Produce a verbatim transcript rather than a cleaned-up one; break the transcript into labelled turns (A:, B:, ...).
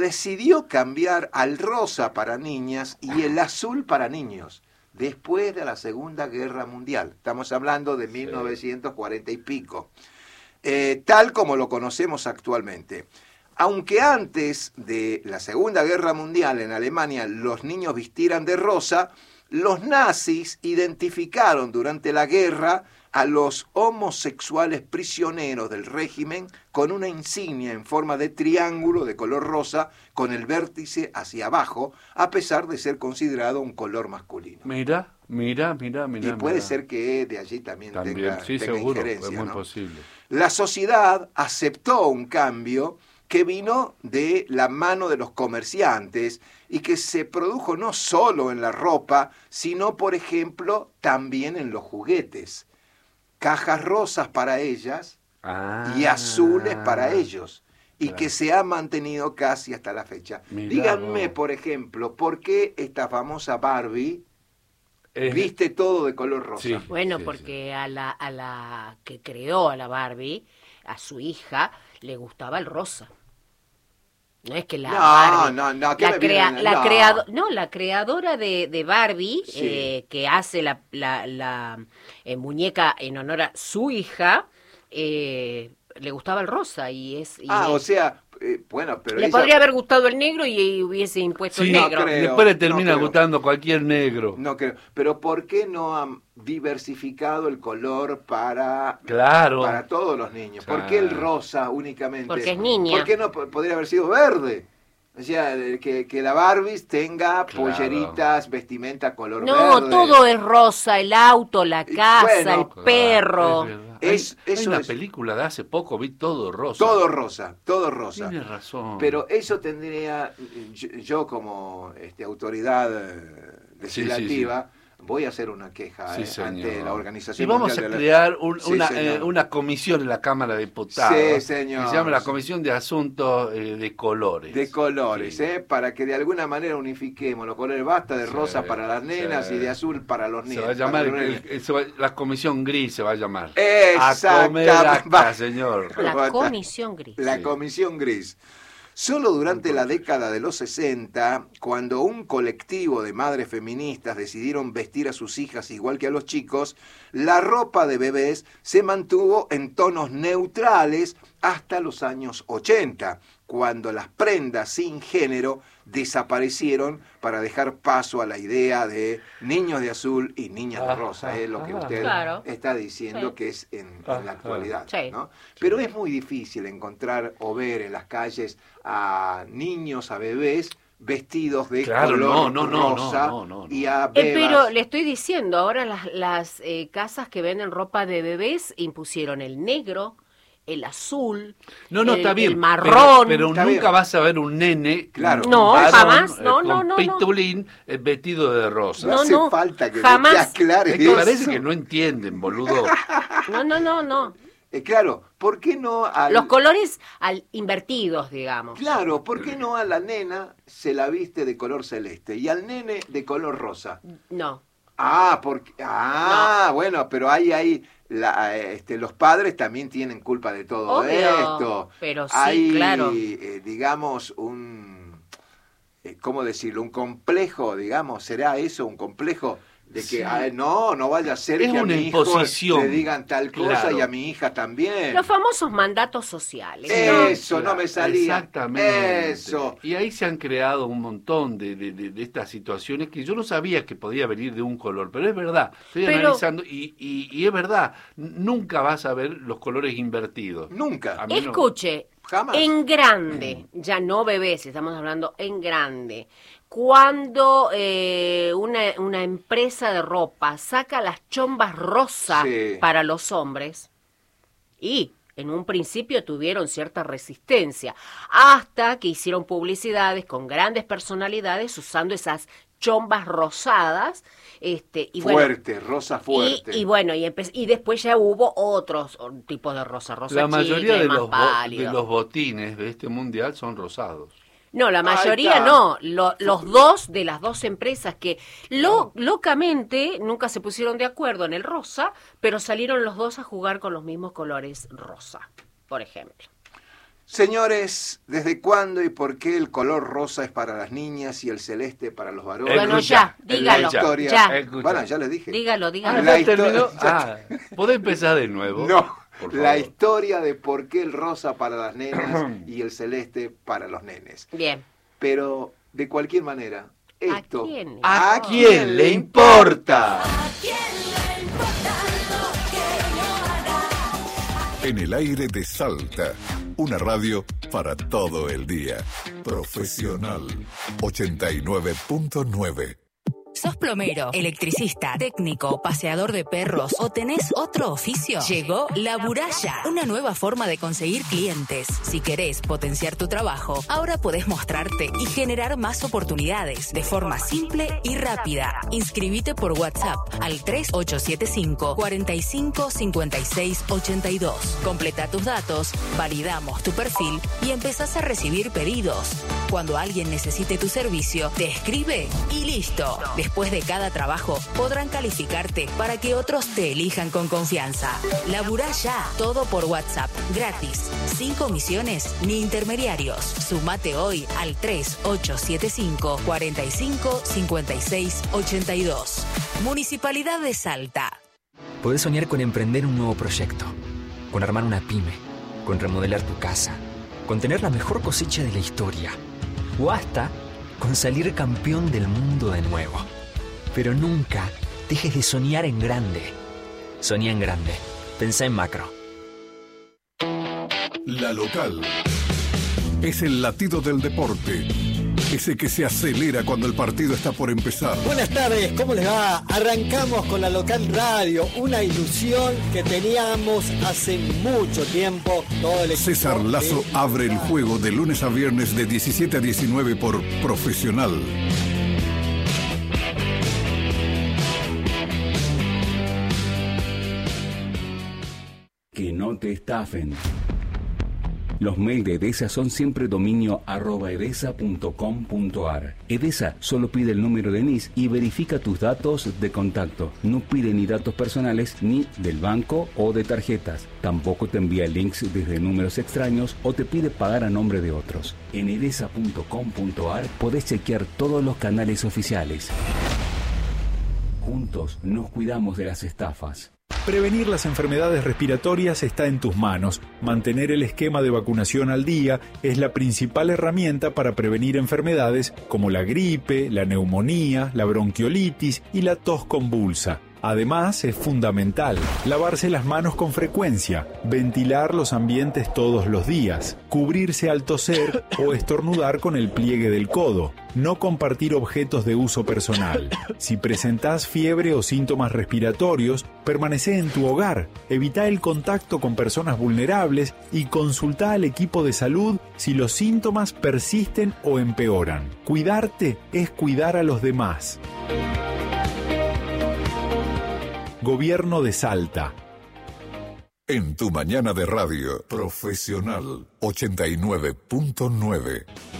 A: decidió cambiar al rosa para niñas y el azul para niños, después de la Segunda Guerra Mundial. Estamos hablando de mil novecientos cuarenta y pico, eh, tal como lo conocemos actualmente. Aunque antes de la Segunda Guerra Mundial en Alemania los niños vistieran de rosa, los nazis identificaron durante la guerra a los homosexuales prisioneros del régimen con una insignia en forma de triángulo de color rosa con el vértice hacia abajo, a pesar de ser considerado un color masculino.
B: Mira, mira, mira, mira.
A: Y puede
B: mira.
A: ser que de allí también,
B: también
A: tenga,
B: sí,
A: tenga
B: seguro,
A: injerencia,
B: es muy
A: ¿no?
B: posible.
A: La sociedad aceptó un cambio que vino de la mano de los comerciantes y que se produjo no solo en la ropa, sino, por ejemplo, también en los juguetes. Cajas rosas para ellas
B: ah,
A: y azules para ellos, y
B: claro.
A: que se ha mantenido casi hasta la fecha.
B: Mirá
A: Díganme,
B: vos.
A: por ejemplo, ¿por qué esta famosa Barbie
B: Eh,
A: viste todo de color rosa?
B: sí.
C: Bueno, porque a la, a la que creó a la Barbie, a su hija, le gustaba el rosa. No es que la
A: No,
C: Barbie,
A: no, no, ¿qué
C: la,
A: me
C: crea,
A: vienen?
C: la
A: No.
C: creado, no, la creadora de, de Barbie,
A: Sí.
C: eh, que hace la, la, la eh, muñeca en honor a su hija, eh, le gustaba el rosa y es. Y
A: Ah,
C: es-
A: o sea, eh, bueno, pero
C: le
A: ella...
C: podría haber gustado el negro y hubiese impuesto
B: sí,
C: el
A: no
C: negro.
A: creo.
B: después le termina
A: no creo.
B: gustando cualquier negro.
A: No creo. Pero ¿por qué no han diversificado el color para,
B: Claro.
A: para todos los niños?
B: Claro.
A: ¿Por qué el rosa únicamente?
C: Porque es niña.
A: ¿Por qué no po- podría haber sido verde? O sea, eh, que, que la Barbie tenga
B: Claro.
A: polleritas, vestimenta color
C: No,
A: verde.
C: todo es rosa, el auto, la
A: Y
C: casa,
A: bueno,
C: el perro.
B: Es verdad.
A: Es-
B: hay, hay
A: eso
B: una
A: es-
B: película de hace poco, vi todo rosa.
A: Todo rosa, todo rosa.
B: Tienes razón.
A: Pero eso tendría, yo, yo como este, autoridad eh, legislativa, voy a hacer una queja
B: Sí,
A: eh,
B: señor.
A: ante la Organización
B: Y vamos
A: Mundial
B: a
A: de la-
B: crear un-
A: Sí,
B: una,
A: señor.
B: eh, una comisión en la Cámara de Diputados.
A: Sí, señor.
B: Que se llama la Comisión de Asuntos eh, de Colores.
A: de colores,
B: Sí.
A: ¿eh? Para que de alguna manera unifiquemos los colores. Basta de
B: Sí,
A: rosa para las nenas
B: sí.
A: y de azul para los
B: Se
A: niños.
B: va a llamar,
A: para los
B: el-
A: nenes.
B: el- se va- la Comisión Gris se va a llamar.
A: Exactamente.
B: A comer acá, señor.
C: La
A: Basta.
C: comisión gris.
A: La
B: Sí.
A: Comisión Gris. Solo durante la década de los sesenta, cuando un colectivo de madres feministas decidieron vestir a sus hijas igual que a los chicos, la ropa de bebés se mantuvo en tonos neutrales hasta los años ochenta, cuando las prendas sin género desaparecieron para dejar paso a la idea de niños de azul y niñas de rosa, es lo que usted
C: Claro.
A: está diciendo
C: Sí.
A: que es en, en
B: Ah,
A: la actualidad.
C: sí.
A: ¿no? Pero es muy difícil encontrar o ver en las calles a niños, a bebés vestidos de
B: Claro,
A: color
B: no, no, no,
A: rosa
B: no, no, no,
A: y a
C: Eh,
A: bebas.
C: pero le estoy diciendo, ahora las, las eh, casas que venden ropa de bebés impusieron el negro, el azul,
B: No, no,
C: el,
B: está bien.
C: el marrón.
B: Pero, pero
A: Está
B: nunca
A: bien.
B: vas a ver un nene,
A: Claro.
B: un
C: No,
B: varón,
C: jamás.
B: eh,
C: No,
B: con
C: no, no, no.
B: pitulín eh, vestido de rosa.
A: no,
C: no,
A: hace
C: no,
A: falta que
C: jamás.
A: te aclares
B: Es que
A: eso.
B: parece que no entienden, boludo.
C: No, no, no, no.
A: Eh, claro, ¿por qué no al...
C: Los colores al, invertidos, digamos.
A: Claro, ¿por qué no a la nena se la viste de color celeste y al nene de color rosa?
C: No.
A: Ah, porque ah, bueno, pero ahí hay la, este, los padres también tienen culpa de todo
C: Obvio,
A: esto.
C: pero sí,
A: hay,
C: claro.
A: eh, digamos un eh, ¿cómo decirlo? Un complejo, digamos, ¿será eso un complejo de que
B: Sí.
A: ay, no, no vaya a ser
B: Es
A: que a
B: una
A: mi hijo
B: imposición.
A: le digan tal cosa
B: Claro.
A: y a mi hija también?
C: Los famosos mandatos sociales.
A: Eh,
C: ¿no?
A: Eso, no me salía.
B: Exactamente.
A: Eso.
B: Y ahí se han creado un montón de, de, de- de estas situaciones que yo no sabía que podía venir de un color, pero es verdad. Estoy
C: Pero-
B: analizando y, y, y es verdad. N- Nunca vas a ver los colores invertidos.
A: Nunca.
B: A mí no.
C: Escuche,
A: Jamás.
C: en grande, ya no bebés, estamos hablando en grande, cuando eh, una, una empresa de ropa saca las chombas rosas
A: Sí.
C: para los hombres, y en un principio tuvieron cierta resistencia, hasta que hicieron publicidades con grandes personalidades usando esas chombas rosadas, este, y bueno,
A: Fuerte, rosa fuerte.
C: Y, y bueno, y, empe- y después ya hubo otros tipos de rosa, rosa
B: La mayoría
C: chicle,
B: de
C: más
B: los, bo-
C: pálido.
B: de los botines de este mundial son rosados.
C: No, la
A: Ahí
C: mayoría
A: está.
C: no. Lo- los dos de las dos empresas que lo, locamente nunca se pusieron de acuerdo en el rosa, pero salieron los dos a jugar con los mismos colores rosa, por ejemplo.
A: Señores, ¿desde cuándo y por qué el color rosa es para las niñas y el celeste para los varones?
C: Bueno, ya, dígalo,
A: la historia,
C: ya.
B: Escucha.
A: Bueno, ya les dije.
C: Dígalo, dígalo.
B: Ah,
A: La
B: ya
A: historia-
B: terminó.
A: ya-
B: Ah, ¿podés empezar de nuevo?
A: No,
B: Por
A: la
B: favor.
A: historia de por qué el rosa para las nenas y el celeste para los nenes.
C: Bien.
A: Pero, de cualquier manera, esto...
C: ¿A quién?
B: ¿A
A: ¿A
B: quién le importa?
D: En el aire de Salta, una radio para todo el día. Profesional ochenta y nueve punto nueve.
E: ¿Sos plomero, electricista, técnico, paseador de perros o tenés otro oficio? Llegó La Buralla, una nueva forma de conseguir clientes. Si querés potenciar tu trabajo, ahora podés mostrarte y generar más oportunidades de forma simple y rápida. Inscribite por WhatsApp al tres ocho siete cinco, cuatro cinco, cinco seis ocho dos. Completa tus datos, validamos tu perfil y empezás a recibir pedidos. Cuando alguien necesite tu servicio, te escribe y listo. Después de cada trabajo, podrán calificarte para que otros te elijan con confianza. Laburá ya, todo por WhatsApp, gratis, sin comisiones ni intermediarios. Sumate hoy al tres ocho siete cinco, cuatro cinco, cinco seis ocho dos. Municipalidad de Salta.
F: Podés soñar con emprender un nuevo proyecto, con armar una pyme, con remodelar tu casa, con tener la mejor cosecha de la historia, o hasta con salir campeón del mundo de nuevo. Pero nunca dejes de soñar en grande. Soñá en grande. Pensá en macro.
D: La local es el latido del deporte. Ese que se acelera cuando el partido está por empezar.
G: Buenas tardes, ¿cómo les va? Arrancamos con la local radio, una ilusión que teníamos hace mucho tiempo. Todo el equipo
D: César Lazo
G: de-
D: abre el juego de lunes a viernes de diecisiete a diecinueve por Profesional.
H: Que no te estafen. Los mails de Edesa son siempre dominio arroba edesa punto com punto ar. Edesa solo pide el número de N I S y verifica tus datos de contacto. No pide ni datos personales ni del banco o de tarjetas. Tampoco te envía links desde números extraños o te pide pagar a nombre de otros. En edesa punto com punto ar podés chequear todos los canales oficiales. Juntos nos cuidamos de las estafas.
I: Prevenir las enfermedades respiratorias está en tus manos. Mantener el esquema de vacunación al día es la principal herramienta para prevenir enfermedades como la gripe, la neumonía, la bronquiolitis y la tos convulsa. Además, es fundamental lavarse las manos con frecuencia, ventilar los ambientes todos los días, cubrirse al toser o estornudar con el pliegue del codo, no compartir objetos de uso personal. Si presentás fiebre o síntomas respiratorios, permanece en tu hogar, evita el contacto con personas vulnerables y consulta al equipo de salud si los síntomas persisten o empeoran. Cuidarte es cuidar a los demás. Gobierno de Salta.
D: En tu mañana de radio, Profesional ochenta y nueve punto nueve.